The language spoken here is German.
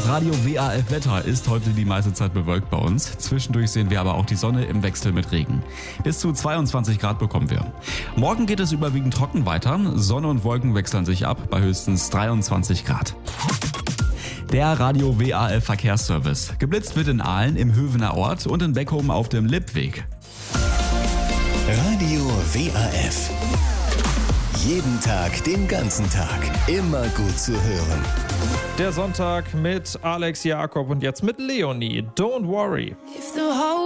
Das Radio WAF Wetter ist heute die meiste Zeit bewölkt bei uns. Zwischendurch sehen wir aber auch die Sonne im Wechsel mit Regen. Bis zu 22 Grad bekommen wir. Morgen geht es überwiegend trocken weiter. Sonne und Wolken wechseln sich ab bei höchstens 23 Grad. Der Radio WAF Verkehrsservice. Geblitzt wird in Aalen im Hövener Ort und in Beckum auf dem Lippweg. Radio WAF. Jeden Tag, den ganzen Tag. Immer gut zu hören. Der Sonntag mit Alex Jakob und jetzt mit Leonie. Don't worry.